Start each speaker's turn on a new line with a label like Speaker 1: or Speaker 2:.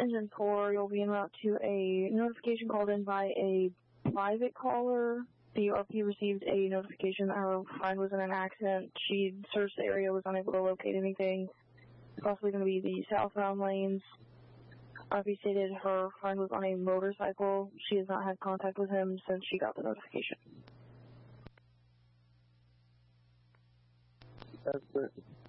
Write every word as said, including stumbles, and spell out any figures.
Speaker 1: engine four, you'll be en route to a notification called in by a private caller. The R P received a notification that her friend was in an accident. She searched the area, was unable to locate anything. It's possibly going to be the southbound lanes. R P stated her friend was on a motorcycle. She has not had contact with him since she got the notification.
Speaker 2: That's it.